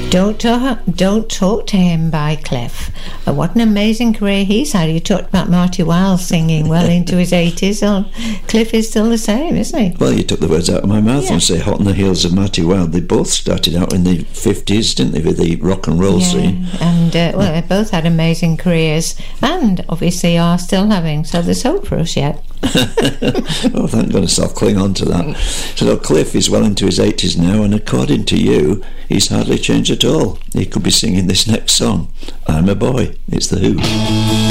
Don't Talk to Him by Cliff. What an amazing career he's had. You talked about Marty Wilde singing well into his 80s. Cliff is still the same, isn't he? Well, you took the words out of my mouth and say hot on the heels of Marty Wilde. They both started out in the 50s, didn't they, with the rock and roll scene? And they both had amazing careers and obviously are still having, so there's hope for us yet. Oh, thank goodness, I'll cling on to that. So Cliff is well into his 80s now, and according to you, he's hardly changed at all. He could be singing this next song, I'm a Boy. It's The Who.